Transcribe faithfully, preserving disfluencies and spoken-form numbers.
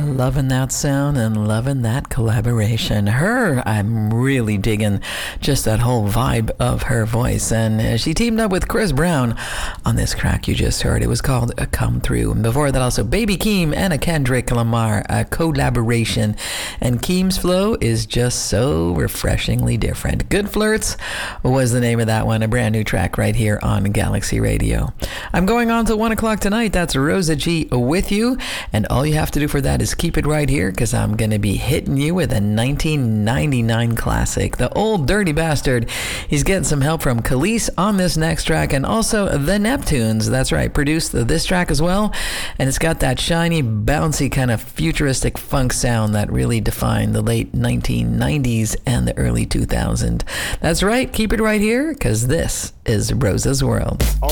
Loving that sound and loving that collaboration. Her, I'm really digging just that whole vibe of her voice. And uh, she teamed up with Chris Brown on this track you just heard. It was called a Come Through. And before that, also Baby Keem and a Kendrick Lamar, a collaboration. And Keem's flow is just so refreshingly different. Good Flirts was the name of that one, a brand new track right here on Galaxy Radio. I'm going on till one o'clock tonight. That's Rosa G with you. And all you have to do for that is keep it right here, because I'm going to be hitting you with a nineteen ninety-nine classic, The Old Dirty Bastard. He's getting some help from Khalees on this next track, and also the Neptunes. That's right, produced this track as well. And it's got that shiny, bouncy kind of futuristic funk sound that really defined the late nineteen nineties and the early two thousands. That's right, keep it right here, because this is Rosa's World.